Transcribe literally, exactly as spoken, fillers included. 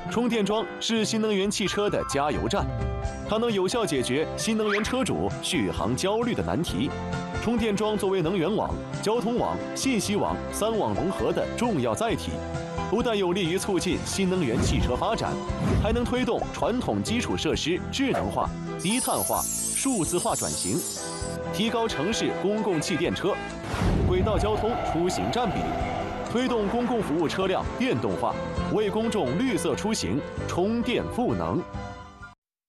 充电桩是新能源汽车的加油站，它能有效解决新能源车主续航焦虑的难题。充电桩作为能源网、交通网、信息网三网融合的重要载体，不但有利于促进新能源汽车发展，还能推动传统基础设施智能化、低碳化、数字化转型，提高城市公共汽电车、轨道交通出行占比，推动公共服务车辆电动化，为公众绿色出行充电赋能。